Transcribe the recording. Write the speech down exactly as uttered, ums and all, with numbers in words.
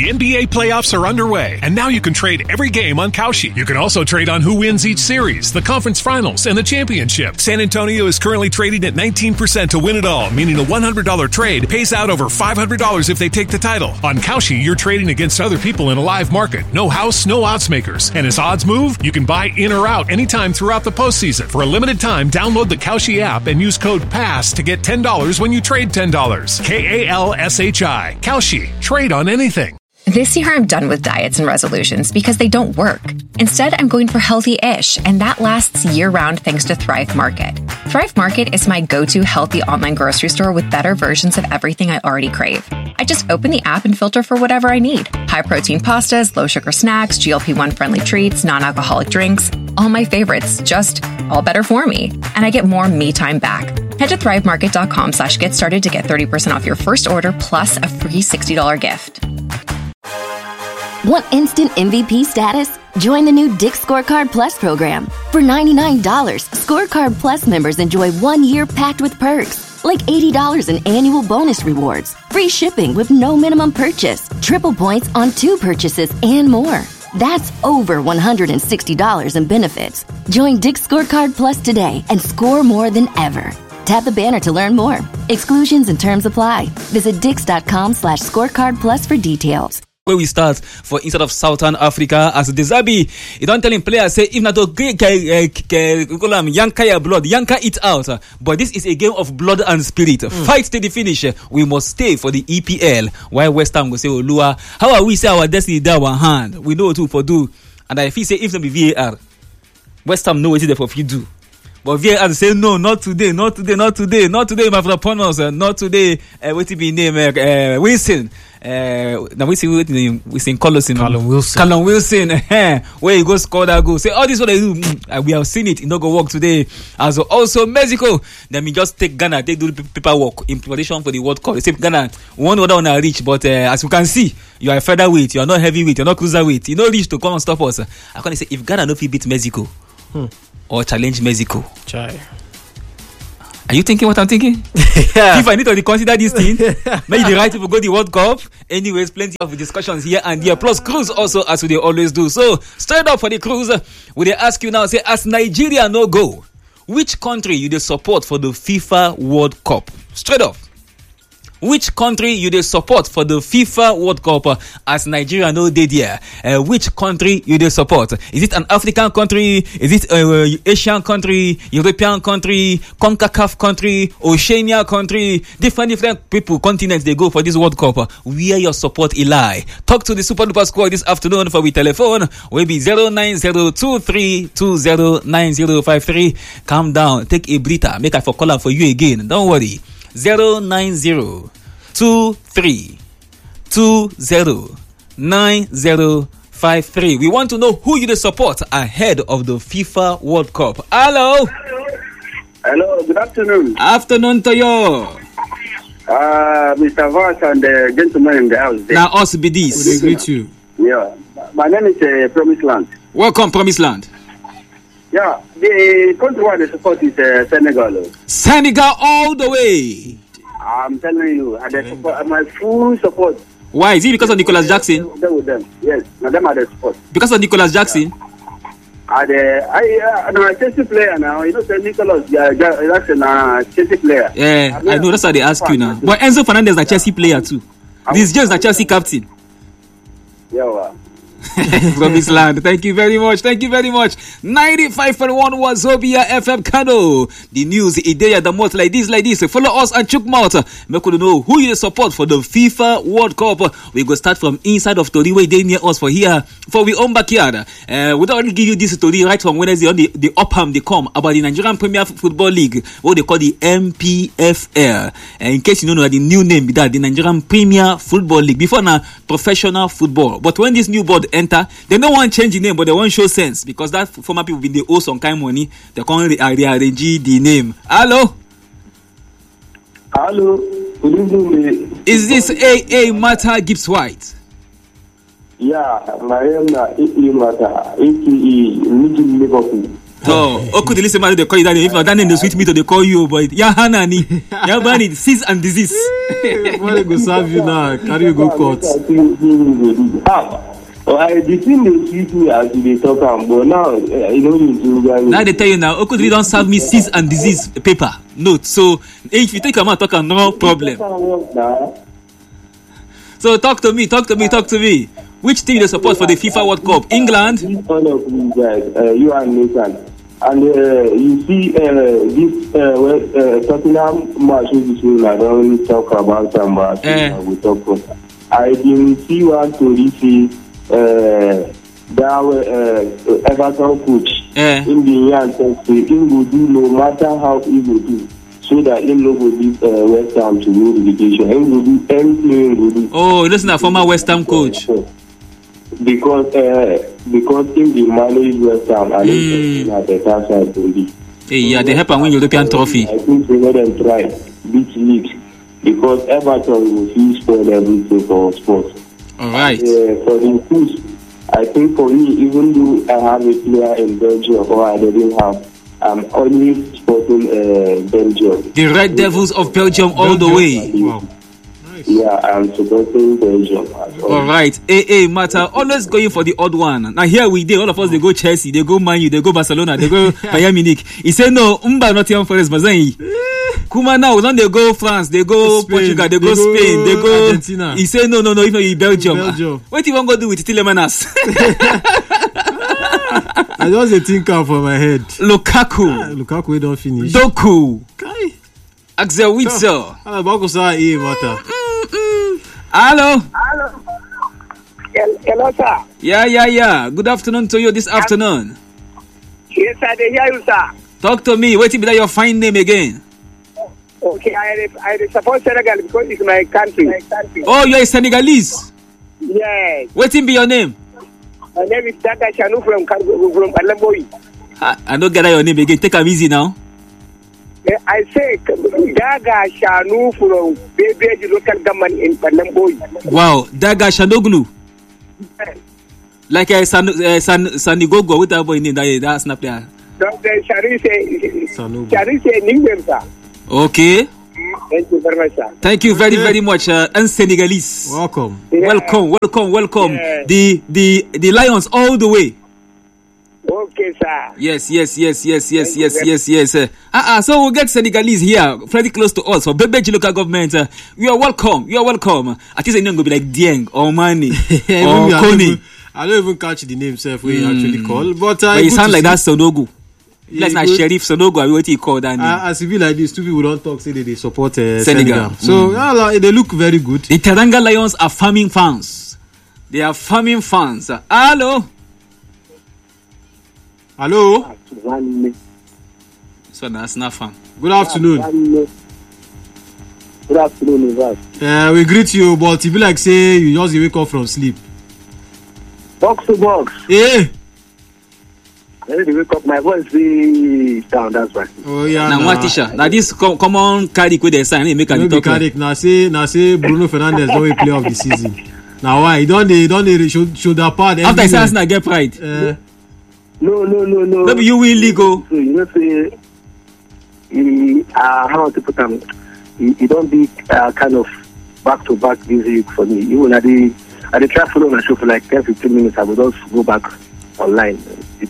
The N B A playoffs are underway, and now you can trade every game on Kalshi. You can also trade on who wins each series, the conference finals, and the championship. San Antonio is currently trading at nineteen percent to win it all, meaning a one hundred dollars trade pays out over five hundred dollars if they take the title. On Kalshi, you're trading against other people in a live market. No house, no odds makers. And as odds move, you can buy in or out anytime throughout the postseason. For a limited time, download the Kalshi app and use code PASS to get ten dollars when you trade ten dollars. K A L S H I. Kalshi. Trade on anything. This year, I'm done with diets and resolutions because they don't work. Instead, I'm going for healthy-ish, and that lasts year-round thanks to Thrive Market. Thrive Market is my go-to healthy online grocery store with better versions of everything I already crave. I just open the app and filter for whatever I need. High-protein pastas, low-sugar snacks, G L P one friendly treats, non-alcoholic drinks, all my favorites, just all better for me. And I get more me time back. Head to thrivemarket.com slash get started to get thirty percent off your first order plus a free sixty dollars gift. Want instant M V P status? Join the new Dick's Scorecard Plus program. For ninety-nine dollars, Scorecard Plus members enjoy one year packed with perks, like eighty dollars in annual bonus rewards, free shipping with no minimum purchase, triple points on two purchases, and more. That's over one hundred sixty dollars in benefits. Join Dick's Scorecard Plus today and score more than ever. Tap the banner to learn more. Exclusions and terms apply. Visit dix.com slash scorecard plus for details. Where we start for instead of Southern Africa as Dezabi, you don't tell him players say if not to yanka your blood, yanka it out. But this is a game of blood and spirit. Mm. Fight to the finish. We must stay for the E P L. While West Ham will say, Olua, how are we say our destiny down one hand? We know what to for do. And if he say if not be V A R, West Ham know what it is for you do. But V A R say no, not today, not today, not today, not today, my opponents, uh, not today. Uh, what to be name? Uh, uh, Wilson. Uh, now we see we we see Callum Wilson. Callum Wilson. Where he go score that goal. Say all this what they do. Mm, uh, we have seen it. It not go work today. As also Mexico. Then we just take Ghana. They do the paperwork in preparation for the World Cup. They say Ghana one order on a reach, but uh, as you can see, you are a featherweight. You are not heavyweight. You are not cruiserweight. You know reach to come and stop us. I can say if Ghana no fit beat Mexico. Hmm. Or challenge Mexico. Chai. Are you thinking what I'm thinking? Yeah. If I need to consider this thing, maybe the right people go to the World Cup. Anyways, plenty of discussions here and there. Plus cruise also, as they always do. So, straight up for the cruise, we they ask you now, say, as Nigeria no go, which country you they support for the FIFA World Cup? Straight up. Which country you they support for the FIFA World Cup uh, as Nigeria no dey there? Uh, which country you they support? Is it an African country? Is it uh, Asian country? European country? CONCACAF country? Oceania country? Different different people, continents they go for this World Cup. Uh, where your support lie? Talk to the Super Duper Squad this afternoon for we telephone. Will be zero nine zero two three two zero nine zero five three. Calm down, take a breather. Make I for call for you again. Don't worry. Zero nine zero two three two zero nine zero five three. We want to know who you support ahead of the FIFA World Cup. Hello. Hello. Good afternoon. Afternoon to you. Uh, Mister Voss and the gentleman in the house. There. Now us be this. We greet you. Yeah. My name is uh, Promise Land. Welcome, Promise Land. Yeah, the country where they support is uh, Senegal. Senegal all the way. I'm telling you, and they support, my full support. Why? Is it because of Nicholas Jackson? They with them. Yes, now them are the support. Because of Nicholas Jackson? And uh, I, uh, no, a Chelsea player now. You know, say Nicholas uh, Jackson, a Chelsea player. Yeah, I, mean, I know, that's how they ask you now. But Enzo Fernandez is a Chelsea player too. This James is a Chelsea captain. Yeah, well. From this land. Thank you very much. Thank you very much. ninety-five point one Wazobia F M Kano. The news is there the most like this, like this. Follow us and Chuk Mouth. Make you know who you support for the FIFA World Cup. We go start from inside of Tori where they near us for here for we own backyard. Uh, we don't only give you this story right from Wednesday on the, the Upham they come about the Nigerian Premier Football League, what they call the M P F L. Uh, in case you don't know the new name that the Nigerian Premier Football League. Before now, professional football. But when this new board enter, they don't want to change the name, but they want to show sense because that former people been they owe some kind of money. They can't re- rearrange the name. Hello. Hello. Good evening. Is this A A Mata Gibbs White? Yeah, my name is A A Mata, A K A Liverpool. So, Oku, the listen man, they call you that name. If not that name, they sweet me to they call you, but Yahanani, Yabani, disease and disease. When they go serve you now, carry you go court. Oh, I the thing they see me as they talk about, but now you know you now they tell you now, Oku, they don't serve me disease and disease paper note. So if you take a man talk, no problem. So talk to me, talk to me, talk to me. Which team they support for the FIFA World Cup? England? One of you guys, uh, you and Nathan. And uh, you see uh, this uh, uh, Tottenham match which is I don't talk about some match uh. we talk about. I didn't see one to see uh, that uh, Everton coach uh. in the end said he will do no matter how he will do. So that he will do uh, West Ham to win the division. He will do anything he will do. Oh, listen to former West Ham coach. Because uh, because if they manage West Ham and mm. at the time side only. Hey, yeah, they help and win European trophy. I think they let them try beat leagues because Everton will feel spoil everything for sports. All right. And, uh, for the push, I think for me, even though I have a player in Belgium or I didn't have, I'm always supporting uh, Belgium. The Red Devils of Belgium all the way. Wow. Yeah, I'm supporting Belgium. All right. Hey, hey, Mata, always going for the odd one. Now, here we did, all of us, they go Chelsea, they go Man U, they go Barcelona, they go Bayern Munich. He said, no, Umba, not Nottingham Forest, Bazai. Kuma now, then they go France, they go Spain, Portugal, they, they go, go Spain, they go Argentina. He said, no, no, no, if not, you Belgium. Belgium. What do you want to go do with Tilemanas? I just a thinker for my head. Lukaku. Ah, Lukaku, we don't finish. Doku. Kai. Axel Witsel. Ah, about say e matter. Hello. Hello. Hello, sir. Yeah, yeah, yeah. Good afternoon to you this afternoon. Yes, I hear you, sir. Talk to me. What is your fine name again? Okay, I I support Senegal because it's my country. My country. Oh, you're a Senegalese? Yes. What will be your name? My name is Daga Shanu from from Palamboy. I don't get your name again. Take it easy now. I say Daga Shanu from Bebeji local government in Palamboy. Wow, Daga Shanoglu. Yes. Like a San uh, San Sanigogo with that boy name that that snap there. Doctor Sharise Sharise Ningem, sir. Okay. Thank you very much, sir. Thank you very, very much, uh, and Senegalese. Welcome. Yeah. Welcome, welcome, welcome. Yeah. The the the Lions all the way. Okay, sir. Yes, yes, yes, yes, yes, yes, yes, yes. Uh, uh, so we'll get Senegalese here, pretty close to us. For Bebeji local government, uh, you are welcome. You are welcome. At least I know go be like Dieng or Mani or Koni. I don't even catch the name, sir, we mm. actually call. But, uh, but you sound like that Sonogu. Like not Sheriff Sonogo, I what you call that name. Uh, as if like this, two people don't talk, say they, they support uh, Senegal. Senegal. So mm. uh, they look very good. The Teranga Lions are farming fans. They are farming fans. Uh, hello. Hello. So that's not fun. Good afternoon. Good afternoon, uh, we greet you, but if you like say you just wake up from sleep. Box to box. Yeah. I need to wake up. My voice is down. That's why. Oh yeah. Now what teacher? Now this com- common carry with the sign. Make a talk. Now say, now say Bruno Fernandes don't play of the season. Now why? He don't they don't they should should that part. After he says not get pride. Uh, no no no no. Maybe you will legal. So you know say, he, uh, how to put them? He, he don't be uh, kind of back to back busy for me. Even at the at the traffic on a show for like ten fifteen minutes, I will just go back online.